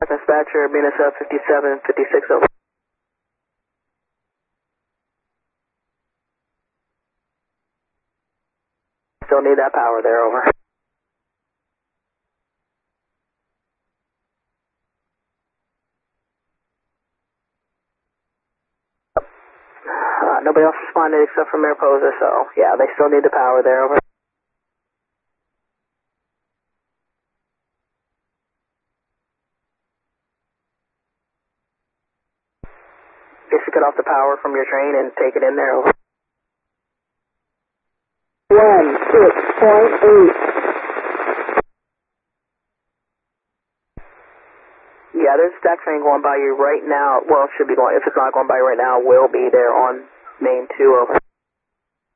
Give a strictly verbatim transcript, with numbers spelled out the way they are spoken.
Dispatcher, B N S F fifty-seven fifty-six over. Still need that power there, over. Uh, nobody else responded except for Mariposa, so yeah, they still need the power there, over. Just to cut off the power from your train and take it in there, over. one six point eight. Yeah, there's a stack train going by you right now. Well, it should be going, if it's not going by right now, will be there on main two, over.